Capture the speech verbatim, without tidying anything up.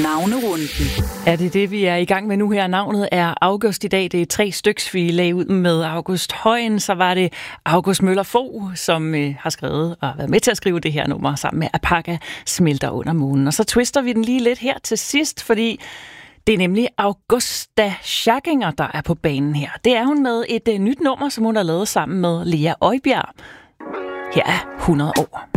Navnerunden. Er det det, vi er i gang med nu her? Navnet er August i dag. Det er tre styks, vi lagde ud med August Højen. Så var det August Møller Fogh, som øh, har skrevet og været med til at skrive det her nummer sammen med Apaka Smelter under månen. Og så twister vi den lige lidt her til sidst, fordi det er nemlig Augusta Schackinger, der er på banen her. Det er hun med et øh, nyt nummer, som hun har lavet sammen med Lea Øjbjerg. Her er hundrede år.